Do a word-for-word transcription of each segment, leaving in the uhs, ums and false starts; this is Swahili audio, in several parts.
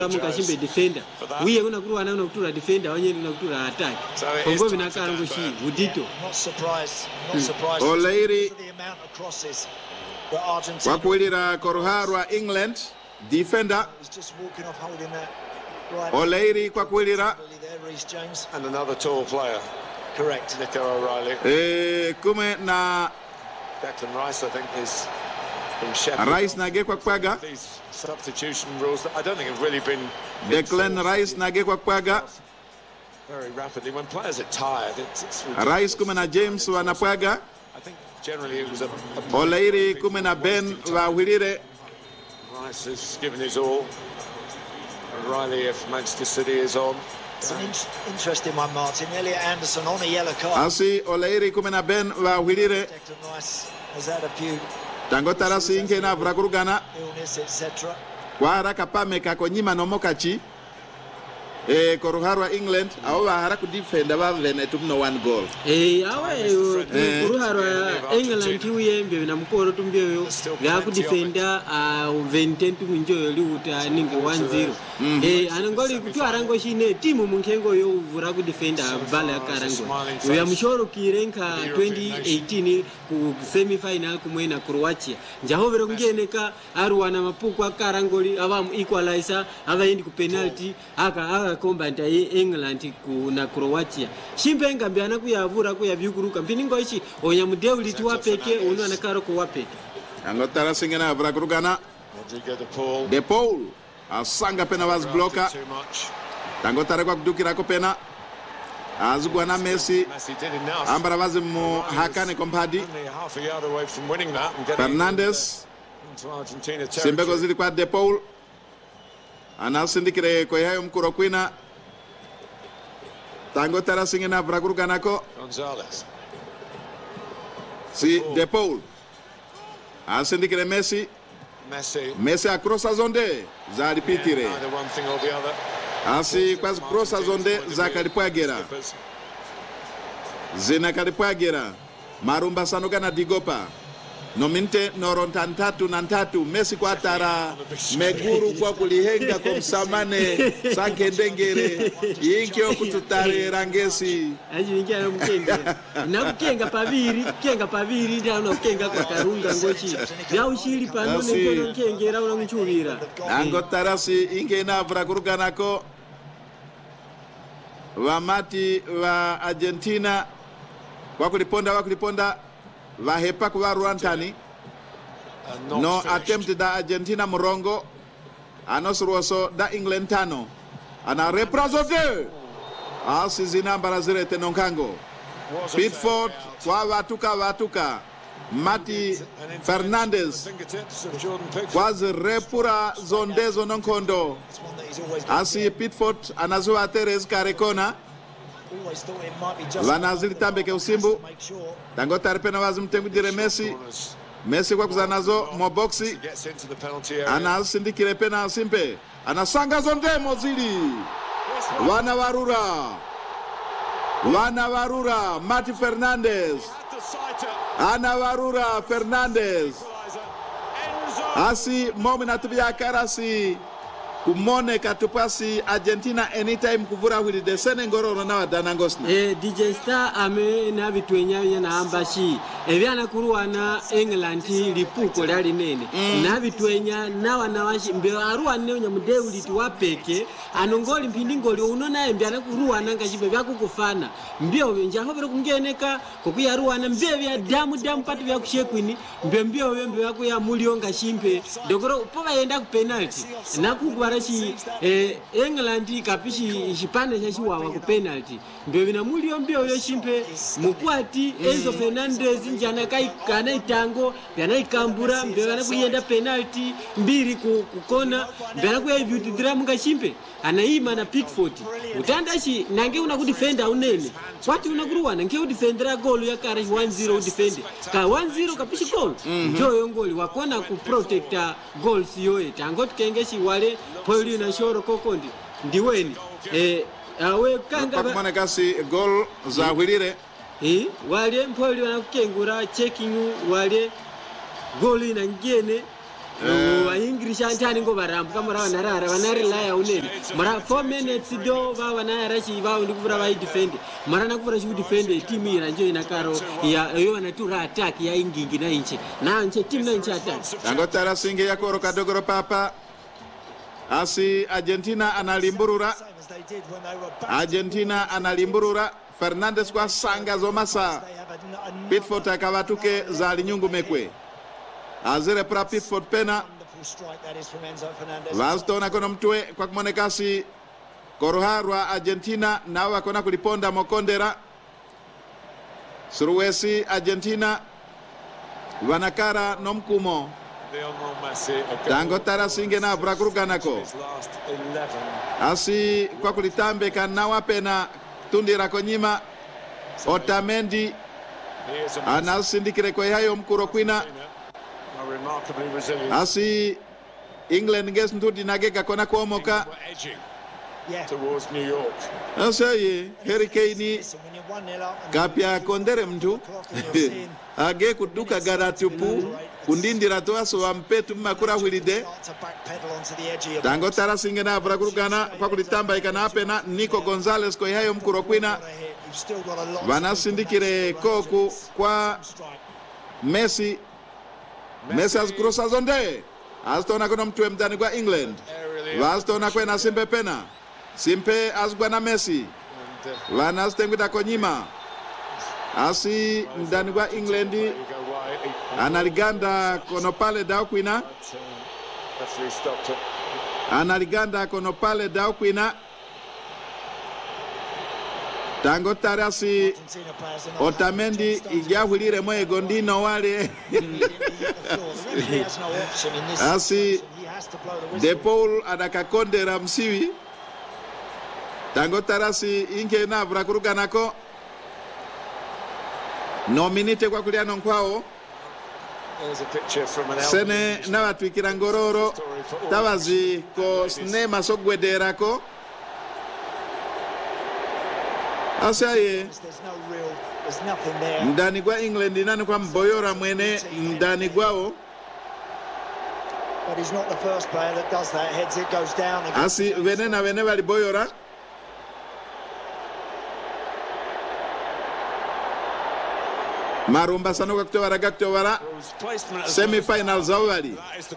Muka shimbe defender. Uye kuna kuru wana kutura defender, wanye kuna kutura attack. Kongo binakara ngoshi udito. Not surprised. Not surprised. O'Leary The amount of crosses that Argentina wakwilira Koruharwa England defender. was just walking off holding that right. O'Leary kwakwilira There, Reece James. And another tall player. Correct. Nico O'Reilly. eh kume na Declan Rice, I think, is from Sheffield. Rice nage kwa kwaga. These substitution rules that I don't think have really been Declan enforced Rice nage kwa kwaga. very rapidly. When players are tired, it's, it's ridiculous. Rice kume na James wanapwaga. I think generally it was a, a O'Leary kume na Ben wawilire. Rice has given his all. O'Reilly, if Manchester City is on. It's an in- interesting one, Martin. Elliot Anderson on a yellow card. Asi O'Leary kume na Ben wawilire. Declan Rice has had a few Tango tarasi inke na vrakurugana. illness, et cetera. Kwa haraka pame kako nyima nomokachi. Eh Koruharwa England au bahara ku defender ba venetum no one goal. Eh awe Koruharwa England uyembe na mkoro tumbeo ya ku defender a twenty munjo liuta ninge one zero. Eh anangoli kutwa rango shine timu munkengo yo vura ku defender bala karango. Ya mshoro kirenka twenty eighteen ku semi final kumwena Croatia. Njahovero kungeneka arwana mapuku akarangoli aba equalizer aba indi ku penalty aka aka combat ya England ku na Croatia. Shimbe ngambe anakuyavura kuyavyukuruka mpiningo ichi onyamudewuli tuwa peke uno anakaro kuwa peke. Tango tarasi inke na vrakurugana. Rodrigo de Paul. De Paul asanga pena was blocker. Too much. Tango tare kwa kudukira ko pena. Azugwa na Messi. Messi did enough. Ambara wazi mu hakane kompadi. Only half a yard away from winning that and getting Fernandes into Argentina Simbeko territory. zili kwa De Paul. Anasindikire kwa hayo mkuro kwina. Tango tarasi inke na vrakurugana ko. Gonzalez. Si De Paul. Asindikire Messi. Messi. Messi akrosa zonde za lipitire. Either one thing or the other. Asi kwa krosa zonde za kalipwagera. Zina kalipwagera. Marumba sanoka na digopa. Nominte norontan tatu na tatu. Messi kwa tara meguru kwa kulihenga kumsamane sankendengere yinke okututare rangesi. Aji wingia na mkenga. Na mkenga paviri, mkenga paviri na mkenga kwa karunga ngochi. Ya ushiri panone mkono mkengera una mchurira. Ango tarasi inge na vrakuruganako. Wamati wa Argentina kwa kuliponda wa kuliponda vahepa kwa Rwantani. No attempt da Argentina murongo. Anosruoso da England tano. Ana represente. Asi zinambara zirete nonkango. Pickford kwa watuka watuka. Mati Fernandes Fingertips of Jordan Pickford. kwazi repura zondezo nonkondo. It's one that he's always, Asi Pickford anazuwa Teres karekona. always thought it might be just Vanazili tambeke usimbu. to make sure. Tango taripena wazi mtengu dire Messi. Corners. Messi kwa kuzanazo moboksi. Gets into the penalty area. Anasindikire pena simpe. Anasanga zonde mozili. Wana warura. Wana warura. Mati Fernandes. At the sighter. Ana warura Fernandes. Enzo. Asi momi natubia karasi. Kumone katupasi Argentina anytime kuvura huli de senengoro na wadanangosna. Eh D J Star ame na bitwenya na ambashi. Ebyana kuruwana England lipuko lyali nene. Na bitwenya na wanawashi mbe aruwa ne nyamudewuli tuwapeke anongoli mpindingoli uno naye mbyana kuruwana ngachibe byakukufana. Mbyo njaho bero kungeneka kokuyaruwana mbe bya damu damu patu bya kushekwini mbe mbyo mbe yakuya mulionga shimpe dogoro poba yenda ku penalty. Na kugwa Shi, eh, England kapishi shipande cha shiwawa ku penalty ndio bina mulio mbio yo shimpe mukwati Enzo Fernandez njana kai kana itango yana ikambura mbio yana kuyenda penalty mbiri ku kukona mbana kuya beauty drum nga shimpe anaima na Pickford utanda shi nange una ku defender unene kwati una kuruwana nge u defendera goal ya kara one zero defend ka one zero kapishi goal njo yo goal wakona ku protector goals yoe tango tukenge shi wale Poli na shoro kokondi ndiweni eh awe kanga Kwa kumane kasi goal za wilire. eh wale mpoli wanakengura checking wale goli na ngene wa English antani ngo barambu kama rawa narara banari laya unene mara four minutes do ba banara shi ba ndi kuvura ba defend mara na kuvura shi defend team ira njo inakaro ya yo na tura attack ya ingingi na inche na nche team na inche attack Tangotara singe ya koro kadogoro papa asi Argentina analimburura Argentina analimburura Fernandes kwa sanga zomasa Pitford akawatuke za linyungu mekwe azire pra Pitford pena Vastona kono mtwe kwa kumonekasi koroharwa Argentina na wakona kuliponda mokondera Suruwesi Argentina wanakara nomkumo Tangotara singe na vrakuruganako asi kwa kulitambe kanawa pena tundira konyima Otamendi anasindikire kwa hayo mkuro kwina asi England nges ntuti nageka kona kuomoka towards New York. Asaye Harry Kane kapya kondere mtu age kuduka garatupu kundindira toaso wampetu makura wilide Tangotara singe na vrakurugana kwa kulitamba ikana apena Nico Gonzalez kwa hayo mkuro kwina vanasindikire koku kwa Messi Messi azikurosa zonde azitona kono mtuwe mtani kwa England vazitona kwena simpe pena simpe azgwa na Messi vanastengwita konyima asi mdani kwa England analiganda kono pale daukwina analiganda kono pale daukwina Tangotara asi Otamendi ijahulire moe gondino wale asi De Paul adakakondera msiwi Tangotara asi inge na vrakuruganako nominite kwa kuliano nkwao sene na watu ikirangororo tawazi ko sinema sogwederako Asaye ndani kwa England nani kwa mboyora mwene ndani kwao asi venena vene vali boyora marumba sano kwa kutowara kutowara semi-finals awali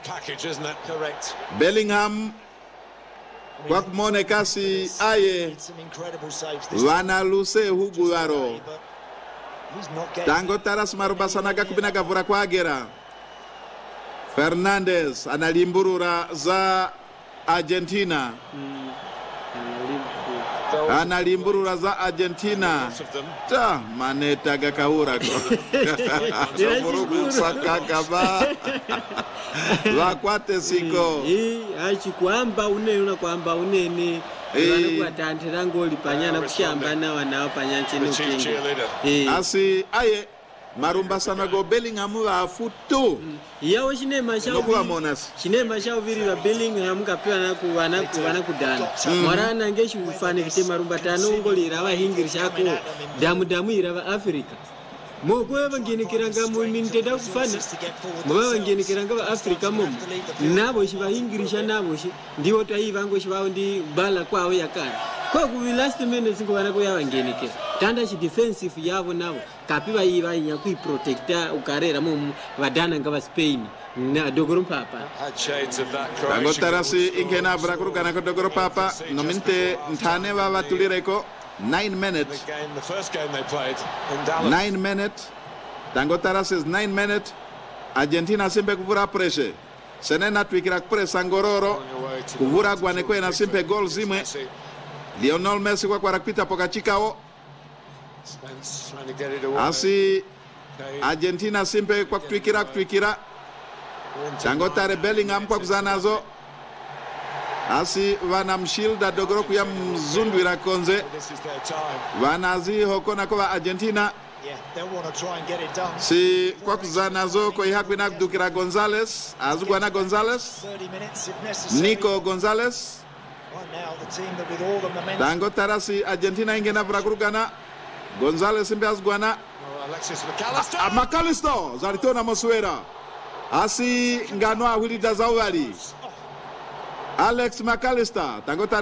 Bellingham kwa kumone kasi aye wanaluse hugu waro Tangotara smarumba sanaga kubinaga vura kwa agera Fernandes analimburura za Argentina analimburura za Argentina ta maneta gakahura ko Soburugu sakaka ba wakwate siko eh achi kwamba unene una kwamba unene bana kwatantira ngoli panyana kushamba na wana panyanche n'ukingi eh asi aye marumba sana go Bellingham wa futu yawo chinema chawo chinema chawo viri wa Bellingham kapewa na ku wana ku wana kudana marana ngeshi ufane kite marumba tano ngolira wa hingirisha ko damu damu ira wa Afrika moko bangeni kiranga mu minteda kufana moko bangeni kiranga wa Afrika mum nabo shiba hingirisha nabo shi ndiwo taivango shiba ndi bala kwawo yakara kwa ku last minute ngo bana ko yabangeni ke tanda shi defensive yabo nabo kapiba iba inya ku protecta ukarera mu badana ngaba Spain na dogoro papa Tangotara si ingena vrakurugana ko dogoro papa nominte ntane wa batulireko nine minutes nine minutes Tangotara says nine minutes Argentina simpe kuvura pressure senena twikira pressa ngororo kuvura gwane kwena simpe goal zimwe Lionel Messi kwa kwa kupita pokachikao asi Argentina simpe kwa kutwikira kutwikira Tangotare Bellingham kwa kuzanazo asi vanamshilda dogoro kuya mzundwira konze vanazi hokona kwa Argentina si kwa kuzanazo kwa ihakwina kudukira Gonzalez azugwana Gonzalez Nico Gonzalez Tangotara si Argentina ingena vrakurugana Gonzalez imbe azugwana Alexis McAllister McAllister zalitona Moswera asi ngano ahulida zawali Alex McAllister tango